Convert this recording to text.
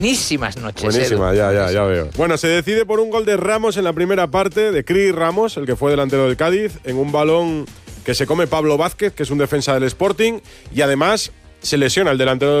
Buenísimas noches. Buenísima, ya veo. Bueno, se decide por un gol de Ramos en la primera parte, de Cris Ramos, el que fue delantero del Cádiz, en un balón que se come Pablo Vázquez, que es un defensa del Sporting, y además se lesiona el delantero